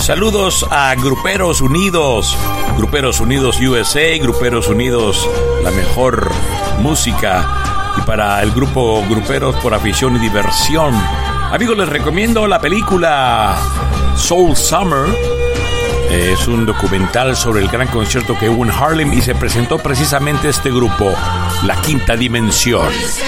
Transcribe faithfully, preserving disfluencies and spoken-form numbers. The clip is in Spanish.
Saludos a Gruperos Unidos, Gruperos Unidos U S A, Gruperos Unidos, la mejor música, y para el grupo Gruperos por afición y diversión. Amigos, les recomiendo la película Soul Summer. Es un documental sobre el gran concierto que hubo en Harlem y se presentó precisamente este grupo, La Quinta Dimensión.